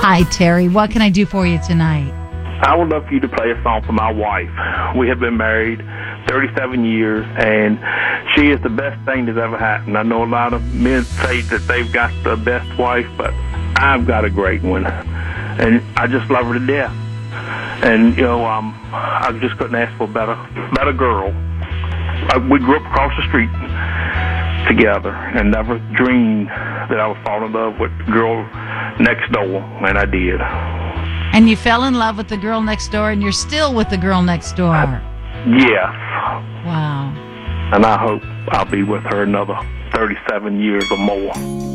Hi, Terry. What can I do for you tonight? I would love for you to play a song for my wife. We have been married 37 years, and she is the best thing that's ever happened. I know a lot of men say that they've got the best wife, but I've got a great one, and I just love her to death. And, I just couldn't ask for a better girl. We grew up across the street together and never dreamed that I would fall in love with the girl next door, and I did. And you fell in love with the girl next door, and you're still with the girl next door. Yes. Wow. And I hope I'll be with her another 37 years or more.